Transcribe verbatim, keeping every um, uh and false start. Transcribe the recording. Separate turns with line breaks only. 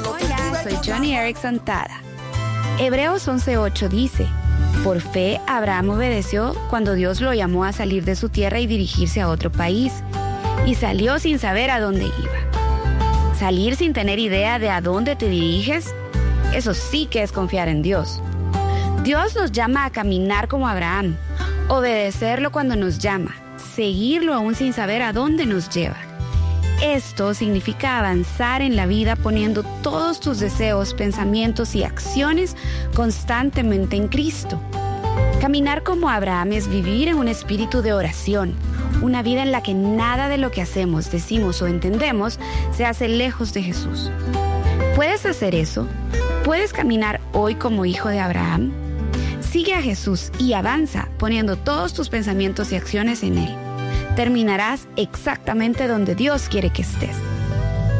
Hola, soy Johnny Erickson Tada. Hebreos once ocho dice: por fe Abraham obedeció cuando Dios lo llamó a salir de su tierra y dirigirse a otro país, y salió sin saber a dónde iba. Salir sin tener idea de a dónde te diriges, eso sí que es confiar en Dios. Dios nos llama a caminar como Abraham, obedecerlo cuando nos llama, seguirlo aún sin saber a dónde nos lleva. Esto significa avanzar en la vida poniendo todos tus deseos, pensamientos y acciones constantemente en Cristo. Caminar como Abraham es vivir en un espíritu de oración, una vida en la que nada de lo que hacemos, decimos o entendemos se hace lejos de Jesús. ¿Puedes hacer eso? ¿Puedes caminar hoy como hijo de Abraham? Sigue a Jesús y avanza poniendo todos tus pensamientos y acciones en Él. Terminarás exactamente donde Dios quiere que estés.